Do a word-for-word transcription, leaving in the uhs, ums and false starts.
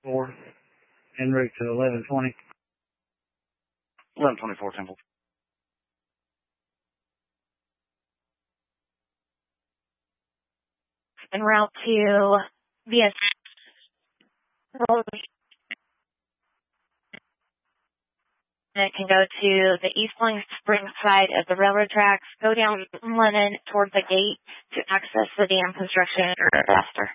four, en route to eleven twenty. eleven twenty-four, Temple. En route to V S. And it can go to the East Bowling Springs side of the railroad tracks, go down Lennon towards the gate to access the dam construction faster.